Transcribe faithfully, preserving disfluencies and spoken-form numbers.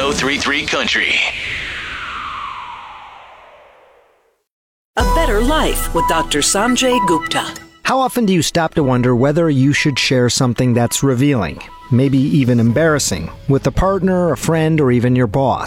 thirty-three Country. A Better Life with Doctor Sanjay Gupta. How often do you stop to wonder whether you should share something that's revealing, maybe even embarrassing, with a partner, a friend, or even your boss?